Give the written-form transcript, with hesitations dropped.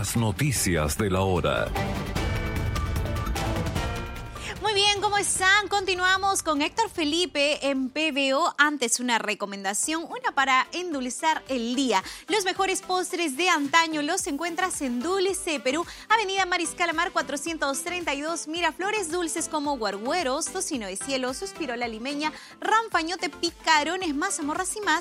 Las noticias de la hora. Muy bien, ¿cómo están? Continuamos con Héctor Felipe en PBO. Antes una recomendación, una para endulzar el día. Los mejores postres de antaño los encuentras en Dulce Perú, Avenida Mariscal Amar 432, Miraflores. Dulces como guargueros, tocino de cielo, suspirola limeña, rampañote, picarones, mazamorras y más